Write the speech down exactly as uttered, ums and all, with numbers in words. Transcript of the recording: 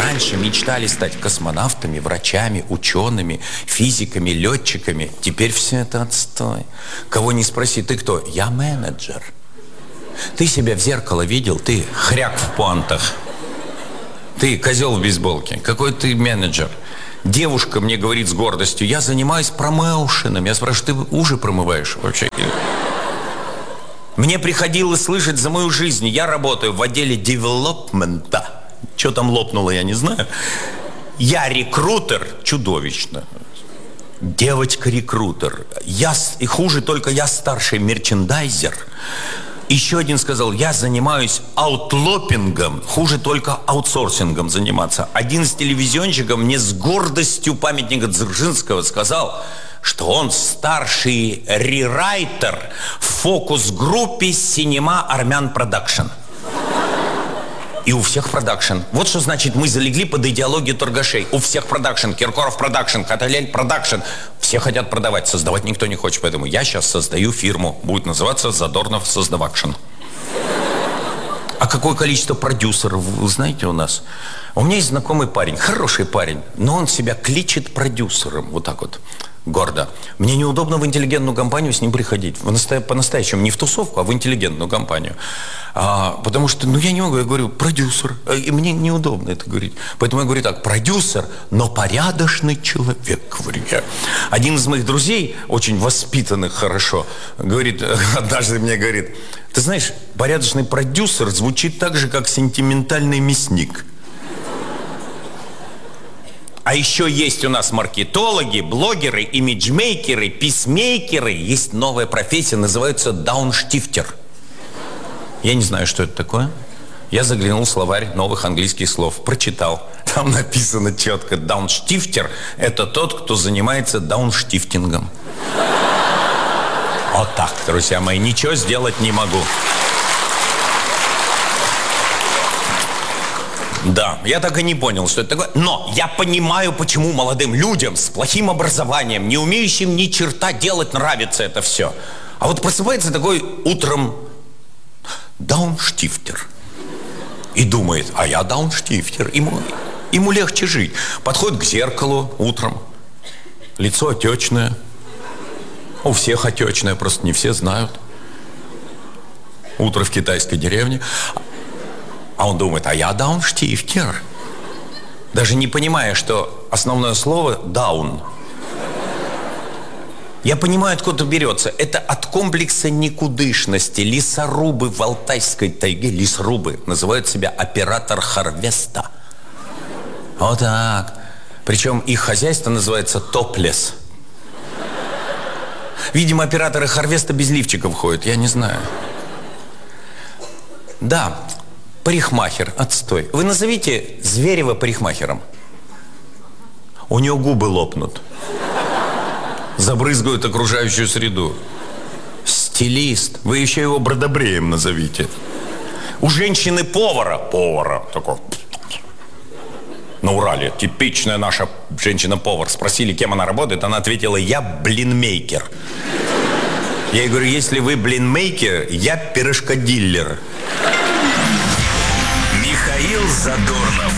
раньше мечтали стать космонавтами, врачами, учеными, физиками, летчиками. Теперь все это отстой. Кого не спроси, ты кто? Я менеджер. Ты себя в зеркало видел? Ты хряк в пуантах. Ты козел в бейсболке. Какой ты менеджер? Девушка мне говорит с гордостью: я занимаюсь промоушеном. Я спрашиваю: ты уже промываешь вообще? Мне приходилось слышать за мою жизнь: я работаю в отделе девелопмента. Что там лопнуло, я не знаю. Я рекрутер, чудовищно. Девочка-рекрутер. Я, и хуже только я старший мерчендайзер. Еще один сказал: я занимаюсь аутлопингом. Хуже только аутсорсингом заниматься. Один из телевизионщиков мне с гордостью памятника Дзержинского сказал, что он старший рерайтер в фокус-группе «Синема Армян Продакшн». И у всех продакшн. Вот что значит, мы залегли под идеологию торгашей. У всех продакшн. Киркоров продакшн, Каталель продакшн. Все хотят продавать, создавать никто не хочет. Поэтому я сейчас создаю фирму. Будет называться Задорнов Создавакшн. А какое количество продюсеров, вы знаете, у нас? У меня есть знакомый парень, хороший парень, но он себя кличет продюсером. Вот так вот. Гордо. Мне неудобно в интеллигентную компанию с ним приходить. По-настоящему не в тусовку, а в интеллигентную компанию. А, потому что, ну, я не могу, я говорю, продюсер. И мне неудобно это говорить. Поэтому я говорю так: продюсер, но порядочный человек, говорю я. Один из моих друзей, очень воспитанных хорошо, говорит, однажды мне говорит: ты знаешь, порядочный продюсер звучит так же, как сентиментальный мясник. А еще есть у нас маркетологи, блогеры, имиджмейкеры, писмейкеры. Есть новая профессия, называется даунштифтер. Я не знаю, что это такое. Я заглянул в словарь новых английских слов, прочитал. Там написано четко: даунштифтер – это тот, кто занимается даунштифтингом. Вот так, друзья мои, ничего сделать не могу. Да, я так и не понял, что это такое. Но я понимаю, почему молодым людям с плохим образованием, не умеющим ни черта делать, нравится это все. А вот просыпается такой утром даунштифтер и думает: а я даунштифтер, ему, ему легче жить. Подходит к зеркалу утром, лицо отечное. У всех отечное, просто не все знают. Утро в китайской деревне. А он думает: а я даунштифтер. Даже не понимая, что основное слово даун. Я понимаю, откуда берется. Это от комплекса никудышности. Лесорубы в Алтайской тайге, лесорубы, называют себя оператор харвеста. Вот так. Причем их хозяйство называется топлес. Видимо, операторы харвеста без лифчиков ходят, я не знаю. Да. Парикмахер, отстой. Вы назовите Зверева парикмахером. У него губы лопнут. Забрызгают окружающую среду. Стилист. Вы еще его бродобреем назовите. У женщины повара. Повара. Такой. На Урале. Типичная наша женщина-повар. Спросили, кем она работает. Она ответила: я блинмейкер. Я ей говорю: если вы блинмейкер, я пирожкодиллер. Михаил Задорнов.